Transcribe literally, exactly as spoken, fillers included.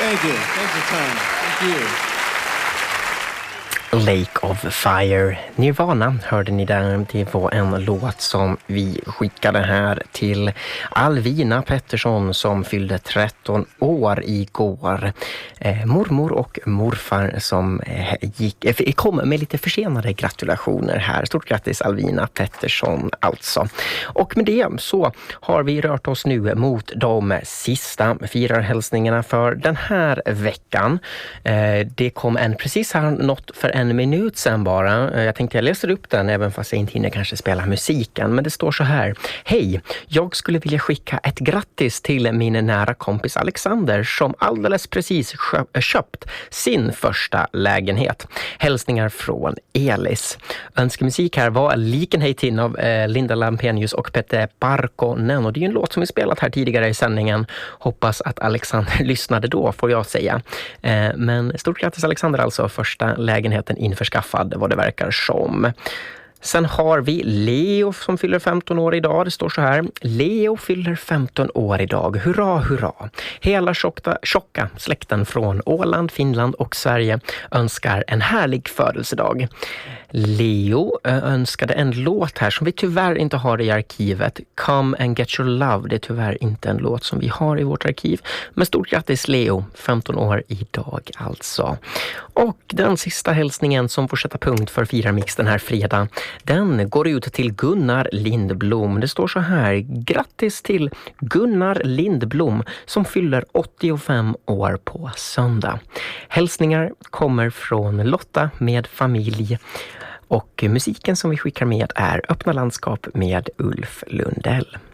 Thank you. Thanks for time. Thank you. Lake of Fire, Nirvana hörde ni där. Det var en låt som vi skickade här till Alvina Pettersson som fyllde tretton år igår. Eh, mormor och morfar som eh, gick, eh, kom med lite försenade gratulationer här. Stort grattis Alvina Pettersson alltså. Och med det så har vi rört oss nu mot de sista firarhälsningarna för den här veckan. Eh, det kom en precis här något för en minut sedan bara. Jag tänkte jag läser upp den även fast jag inte hinner kanske spela musiken. Men det står så här. Hej, jag skulle vilja skicka ett grattis till min nära kompis Alexander som alldeles precis köpt sin första lägenhet. Hälsningar från Elis. Önskemusik här var Liken hej till av eh, Linda Lampenius och Peter Parkonen. Och det är ju en låt som vi spelat här tidigare i sändningen. Hoppas att Alexander lyssnade då får jag säga. Eh, men stort grattis Alexander alltså. Första lägenheten införskaffad vad det verkar som. Sen har vi Leo som fyller femton år idag. Det står så här. Leo fyller femton år idag. Hurra, hurra. Hela tjocka, tjocka släkten från Åland, Finland och Sverige önskar en härlig födelsedag. Leo önskade en låt här som vi tyvärr inte har i arkivet. Come and get your love. Det är tyvärr inte en låt som vi har i vårt arkiv. Men stort grattis Leo, femton år idag alltså. Och den sista hälsningen som får sätta punkt för Firarmix den här fredag, den går ut till Gunnar Lindblom. Det står så här. Grattis till Gunnar Lindblom som fyller åttiofem år på söndag. Hälsningar kommer från Lotta med familj. Och musiken som vi skickar med är Öppna landskap med Ulf Lundell.